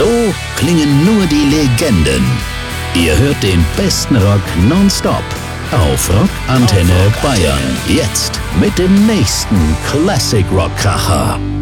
So klingen nur die Legenden. Ihr hört den besten Rock nonstop auf Rockantenne Bayern. Jetzt mit dem nächsten Classic Rock Kracher.